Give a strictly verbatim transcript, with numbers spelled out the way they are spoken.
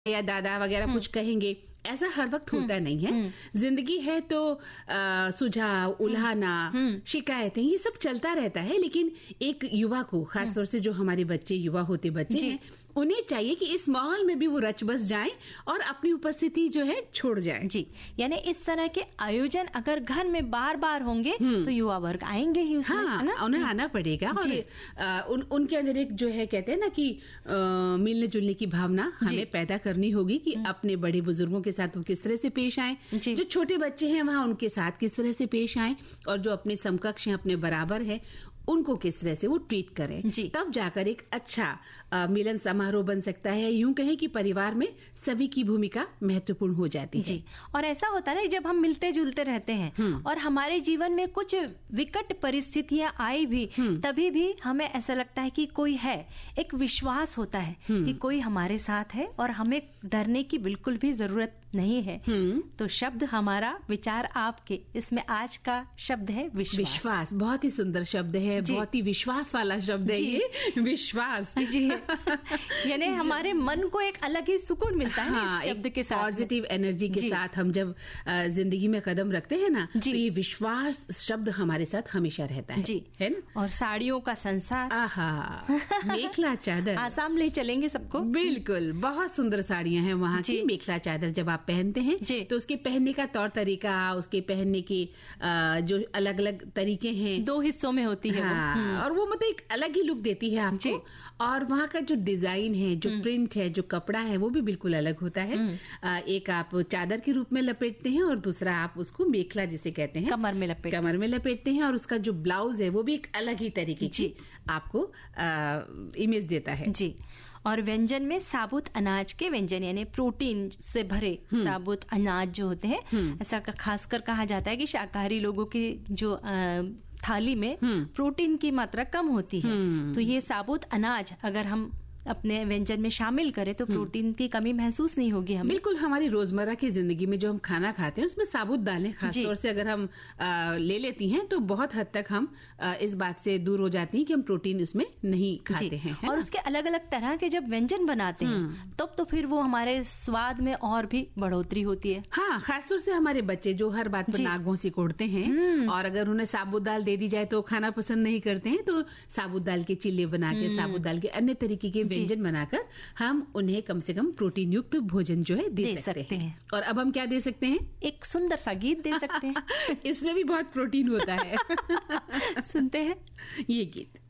या दादा वगैरह कुछ कहेंगे, ऐसा हर वक्त होता नहीं है। जिंदगी है तो आ, सुझाव, उल्हाना, शिकायतें, ये सब चलता रहता है। लेकिन एक युवा को, खासतौर से जो हमारे बच्चे युवा होते बच्चे हैं, उन्हें चाहिए कि इस माहौल में भी वो रच बस जाएं और अपनी उपस्थिति जो है छोड़ जाएं। जी, यानी इस तरह के आयोजन अगर घर में बार बार होंगे तो युवा वर्ग आएंगे ही उसमें, हाँ, है ना? उन्हें आना पड़ेगा। और आ, उन, उनके अंदर एक जो है, कहते हैं ना कि आ, मिलने जुलने की भावना हमें पैदा करनी होगी कि अपने बड़े बुजुर्गों के साथ वो किस तरह से पेश आए, जो छोटे बच्चे हैं वहां उनके साथ किस तरह से पेश आए, और जो अपने समकक्ष हैं, अपने बराबर है, उनको किस तरह से वो ट्रीट करें। तब जाकर एक अच्छा आ, मिलन समारोह बन सकता है। यूं कहें कि परिवार में सभी की भूमिका महत्वपूर्ण हो जाती है। जी, और ऐसा होता है जब हम मिलते जुलते रहते हैं और हमारे जीवन में कुछ विकट परिस्थितियां आई भी, तभी भी हमें ऐसा लगता है कि कोई है, एक विश्वास होता है कि कोई हमारे साथ है और हमें डरने की बिल्कुल भी जरूरत नहीं है। तो शब्द हमारा, विचार आपके, इसमें आज का शब्द है विश्वास। विश्वास बहुत ही सुंदर शब्द है, बहुत ही विश्वास वाला शब्द है ये, विश्वास। जी, यानी हमारे मन को एक अलग ही सुकून मिलता है। हाँ, इस शब्द के साथ, पॉजिटिव एनर्जी के साथ हम जब जिंदगी में कदम रखते हैं ना, तो ये विश्वास शब्द हमारे साथ हमेशा रहता है। जी, है ना? और साड़ियों का संसार, आहा, मेखला चादर, आसाम ले चलेंगे सबको। बिल्कुल, बहुत सुंदर साड़ियां हैं वहाँ की। मेखला चादर जब आप पहनते हैं तो उसके पहनने का तौर तरीका, उसके पहनने के जो अलग अलग तरीके हैं, दो हिस्सों में होती है। हाँ, और वो मतलब एक अलग ही लुक देती है आपको। और वहाँ का जो डिजाइन है, जो प्रिंट है, जो कपड़ा है, वो भी बिल्कुल अलग होता है। एक आप चादर के रूप में लपेटते हैं और दूसरा आप उसको मेखला जिसे कहते हैं, कमर में लपेट कमर में लपेटते हैं। और उसका जो ब्लाउज है वो भी एक अलग ही तरीके की आपको इमेज देता है। जी, और व्यंजन में साबुत अनाज के व्यंजन, यानी प्रोटीन से भरे साबुत अनाज जो होते हैं, ऐसा खासकर कहा जाता है कि शाकाहारी लोगों की जो आ, थाली में प्रोटीन की मात्रा कम होती है। तो ये साबुत अनाज अगर हम अपने व्यंजन में शामिल करें तो प्रोटीन की कमी महसूस नहीं होगी हमें। बिल्कुल, हमारी रोजमर्रा की जिंदगी में जो हम खाना खाते हैं उसमें साबुत दालें खासतौर से अगर हम आ, ले लेती हैं तो बहुत हद तक हम आ, इस बात से दूर हो जाती हैं कि हम प्रोटीन उसमें नहीं खाते हैं। और उसके अलग अलग तरह के जब व्यंजन बनाते हैं तब तो फिर वो हमारे स्वाद में और भी बढ़ोतरी होती है। हाँ, खासतौर से हमारे बच्चे जो हर बात पर नाक से कोड़ते हैं, और अगर उन्हें साबुत दाल दे दी जाए तो खाना पसंद नहीं करते हैं, तो साबुत दाल के चिल्ले बना के, साबुत दाल के अन्य तरीके के व्यंजन बनाकर हम उन्हें कम से कम प्रोटीन युक्त भोजन जो है दे, दे सकते, सकते हैं।, हैं। और अब हम क्या दे सकते हैं? एक सुंदर सा गीत दे सकते हैं। इसमें भी बहुत प्रोटीन होता है। सुनते हैं ये गीत।